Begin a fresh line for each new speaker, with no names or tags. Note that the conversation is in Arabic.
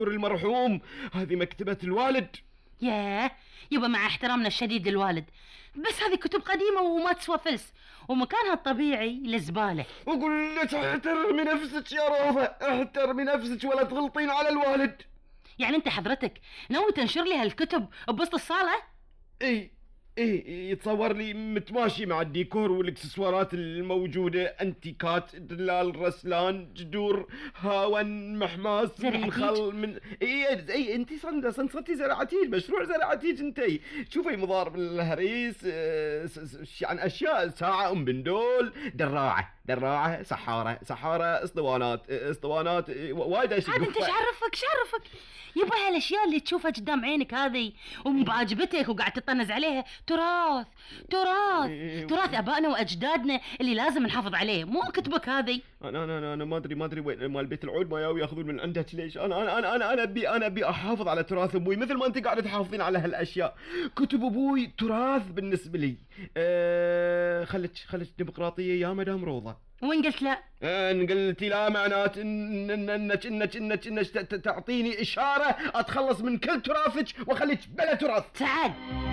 المرحوم، هذه مكتبة الوالد.
ياه يبا، مع احترامنا الشديد للوالد، بس هذه كتب قديمة وما تسوى فلس، ومكانها الطبيعي للزبالة.
أقول لك احترمي نفسك يا روضة، احترمي نفسك ولا تغلطين على الوالد.
يعني انت حضرتك ناوي تنشر لي هالكتب بوسط الصالة؟
ايه يتصور لي متماشي مع الديكور والاكسسوارات الموجودة، انتيكات، دلال، رسلان، جدور، هاون، محماس، من خل، من اي انتي صنصتي زرعتيج، مشروع زرعتيج انتي. شوفي مضارب الهريس، يعني اشياء، ساعة ام بندول، دراعة، سحارة، اسطوانات، وايد اشياء.
عاد انت شعرفك يبا، هالاشياء اللي تشوفها قدام عينك هذه ومعجبتك وقاعد تطنز عليها تراث ابائنا واجدادنا اللي لازم نحافظ عليه، مو كتبك هذه.
انا ما ادري وين مال بيت العود ما ياخذون من عندك ليش. انا ابي احافظ على تراث ابوي مثل ما انت قاعده تحافظين على هالاشياء. كتب ابوي تراث بالنسبه لي. خلك ديمقراطيه يا مدام روضه.
وين قلت لا؟
ان قلتي لا معنات انك تعطيني اشاره اتخلص من كل تراثك واخليك بلا تراث.
سعد